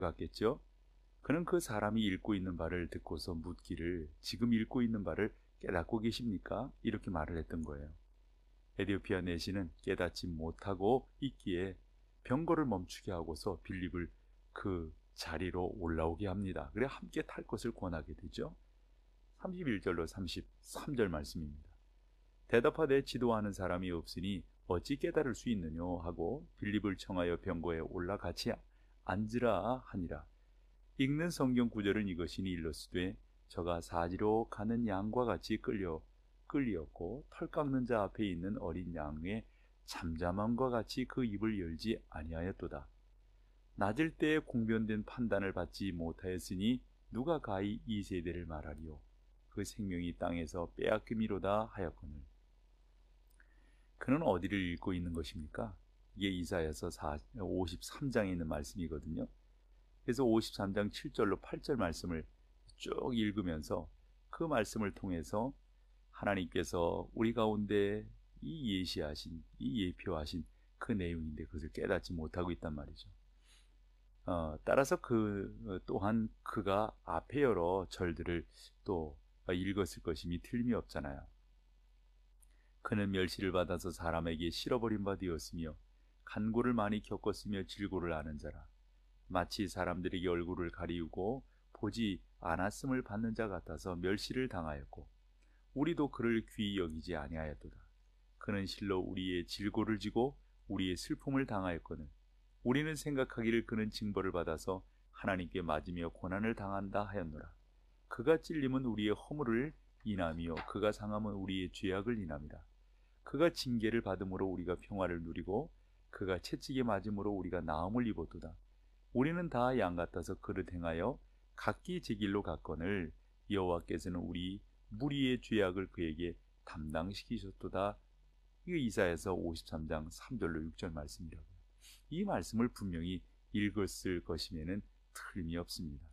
같겠죠? 그는 그 사람이 읽고 있는 바를 듣고서 묻기를 지금 읽고 있는 바를 깨닫고 계십니까? 이렇게 말을 했던 거예요. 에디오피아 내시는 깨닫지 못하고 있기에 병거를 멈추게 하고서 빌립을 그 자리로 올라오게 합니다. 그래 함께 탈 것을 권하게 되죠. 31절로 33절 말씀입니다. 대답하되 지도하는 사람이 없으니 어찌 깨달을 수 있느냐 하고 빌립을 청하여 병거에 올라 같이 앉으라 하니라. 읽는 성경 구절은 이것이니 일러스되 저가 사지로 가는 양과 같이 끌리었고 털 깎는 자 앞에 있는 어린 양의 잠잠함과 같이 그 입을 열지 아니하였도다. 낮을 때에 공변된 판단을 받지 못하였으니 누가 가히 이 세대를 말하리요. 그 생명이 땅에서 빼앗김이로다 하였거늘. 그는 어디를 읽고 있는 것입니까? 이게 이사야서 53장에 있는 말씀이거든요. 그래서 53장 7절로 8절 말씀을 쭉 읽으면서 그 말씀을 통해서 하나님께서 우리 가운데 이 예시하신, 이 예표하신 그 내용인데 그것을 깨닫지 못하고 있단 말이죠. 따라서 또한 그가 앞에 여러 절들을 또 읽었을 것임이 틀림이 없잖아요. 그는 멸시를 받아서 사람에게 실어버린 바 되었으며 간고를 많이 겪었으며 질고를 아는 자라. 마치 사람들에게 얼굴을 가리우고 보지 않았음을 받는 자 같아서 멸시를 당하였고 우리도 그를 귀히 여기지 아니하였도다. 그는 실로 우리의 질고를 지고 우리의 슬픔을 당하였거늘 우리는 생각하기를 그는 징벌을 받아서 하나님께 맞으며 고난을 당한다 하였노라. 그가 찔림은 우리의 허물을 인하며 그가 상함은 우리의 죄악을 인함이라. 그가 징계를 받음으로 우리가 평화를 누리고 그가 채찍에 맞음으로 우리가 나음을 입었도다. 우리는 다 양 같아서 그릇 행하여 각기 제 길로 갔거늘 여호와께서는 우리 무리의 죄악을 그에게 담당시키셨도다. 이게 이사야서 53장 3절로 6절 말씀이라고요. 이 말씀을 분명히 읽었을 것임에는 틀림이 없습니다.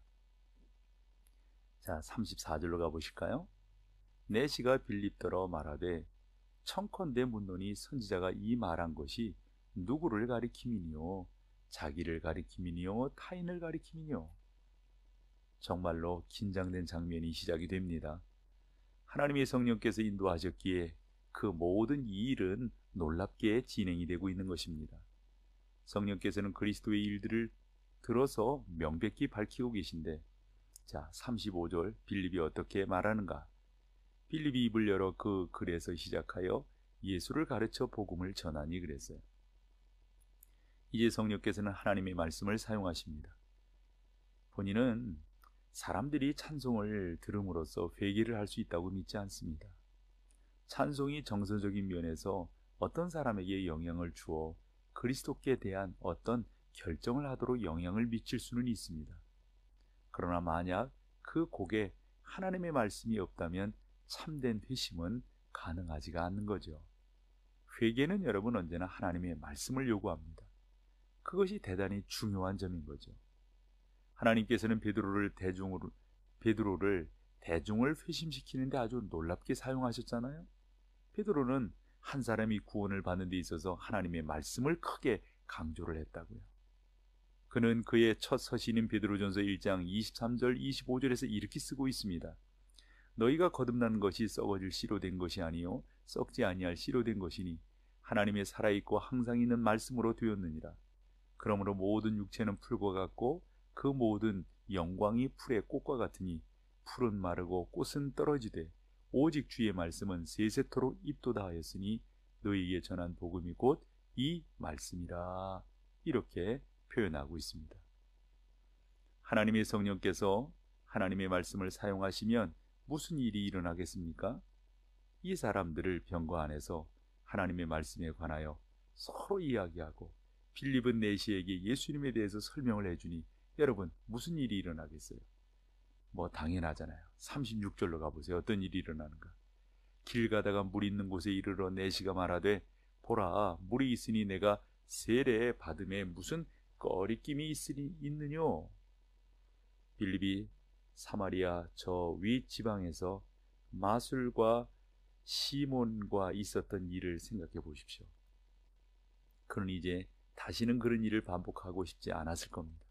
자, 34절로 가보실까요? 내시가 빌립더러 말하되 청컨대 묻노니 선지자가 이 말한 것이 누구를 가리킴이니요 자기를 가리킴이니요 타인을 가리킴이니요. 정말로 긴장된 장면이 시작이 됩니다. 하나님의 성령께서 인도하셨기에 그 모든 이 일은 놀랍게 진행이 되고 있는 것입니다. 성령께서는 그리스도의 일들을 들어서 명백히 밝히고 계신데, 자, 35절 빌립이 어떻게 말하는가? 빌립이 입을 열어 그 글에서 시작하여 예수를 가르쳐 복음을 전하니 그랬어요. 이제 성령께서는 하나님의 말씀을 사용하십니다. 본인은 사람들이 찬송을 들음으로써 회개를 할 수 있다고 믿지 않습니다. 찬송이 정서적인 면에서 어떤 사람에게 영향을 주어 그리스도께 대한 어떤 결정을 하도록 영향을 미칠 수는 있습니다. 그러나 만약 그 곡에 하나님의 말씀이 없다면 참된 회심은 가능하지가 않는 거죠. 회개는 여러분 언제나 하나님의 말씀을 요구합니다. 그것이 대단히 중요한 점인 거죠. 하나님께서는 베드로를 대중을 회심시키는데 아주 놀랍게 사용하셨잖아요. 베드로는 한 사람이 구원을 받는 데 있어서 하나님의 말씀을 크게 강조를 했다고요. 그는 그의 첫 서신인 베드로전서 1장 23절 25절에서 이렇게 쓰고 있습니다. 너희가 거듭난 것이 썩어질 씨로 된 것이 아니요 썩지 아니할 씨로 된 것이니 하나님의 살아있고 항상 있는 말씀으로 되었느니라. 그러므로 모든 육체는 풀과 같고 그 모든 영광이 풀의 꽃과 같으니 풀은 마르고 꽃은 떨어지되 오직 주의 말씀은 세세토록 잎도다 하였으니 너희에게 전한 복음이 곧 이 말씀이라. 이렇게 표현하고 있습니다. 하나님의 성령께서 하나님의 말씀을 사용하시면 무슨 일이 일어나겠습니까? 이 사람들을 병거 안에서 하나님의 말씀에 관하여 서로 이야기하고 빌립은 내시에게 예수님에 대해서 설명을 해주니 여러분 무슨 일이 일어나겠어요? 뭐 당연하잖아요. 36절로 가보세요. 어떤 일이 일어나는가? 길 가다가 물 있는 곳에 이르러 내시가 말하되 보라 물이 있으니 내가 세례 받음에 무슨 꺼리낌이 있느냐? 빌립이 사마리아 저 윗지방에서 마술과 시몬과 있었던 일을 생각해 보십시오. 그는 이제 다시는 그런 일을 반복하고 싶지 않았을 겁니다.